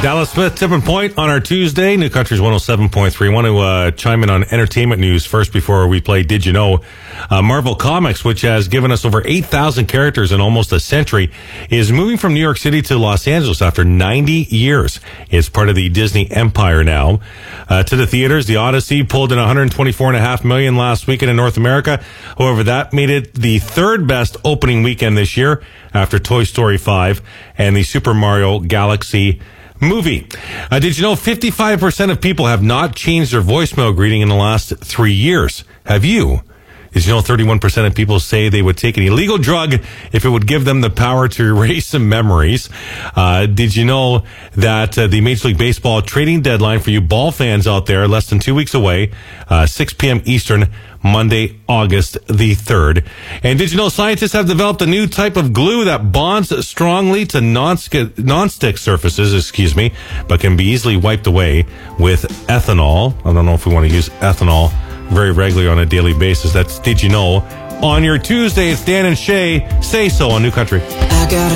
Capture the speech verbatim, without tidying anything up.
Dallas Smith, Tipping Point on our Tuesday. New Country's one oh seven point three. I want to uh, chime in on entertainment news first before we play Did You Know? Uh, Marvel Comics, which has given us over eight thousand characters in almost a century, is moving from New York City to Los Angeles after ninety years. It's part of the Disney empire now. Uh, to the theaters, The Odyssey pulled in one hundred twenty-four point five million dollars last weekend in North America. However, that made it the third best opening weekend this year after Toy Story five and the Super Mario Galaxy movie. Uh, did you know fifty-five percent of people have not changed their voicemail greeting in the last three years? Have you? Did you know thirty-one percent of people say they would take an illegal drug if it would give them the power to erase some memories? Uh, did you know that uh, the Major League Baseball trading deadline for you ball fans out there, less than two weeks away, uh, six p.m. Eastern, Monday, August the third. And did you know scientists have developed a new type of glue that bonds strongly to non-stick, non-stick surfaces, excuse me, but can be easily wiped away with ethanol. I don't know if we want to use ethanol very regularly on a daily basis. That's Did You Know? On your Tuesday, it's Dan and Shay. Say So on New Country. I got